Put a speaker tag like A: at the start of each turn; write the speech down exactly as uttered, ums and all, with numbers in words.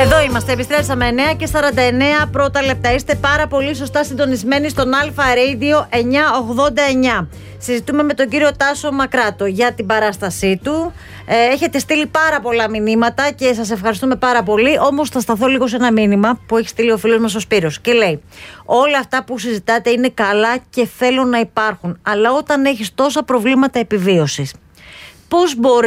A: Εδώ είμαστε, επιστρέψαμε εννιά και σαράντα εννιά πρώτα λεπτά. Είστε πάρα πολύ σωστά συντονισμένοι στον Αλφα Radio εννιακόσια ογδόντα εννιά. Συζητούμε με τον κύριο Τάσο Μακράτο για την παράστασή του. Ε, έχετε στείλει πάρα πολλά μηνύματα και σας ευχαριστούμε πάρα πολύ. Όμως θα σταθώ λίγο σε ένα μήνυμα που έχει στείλει ο φίλος μας ο Σπύρος. Και λέει: όλα αυτά που συζητάτε είναι καλά και θέλω να υπάρχουν. Αλλά όταν έχεις τόσα προβλήματα επιβίωσης, πώς μπορεί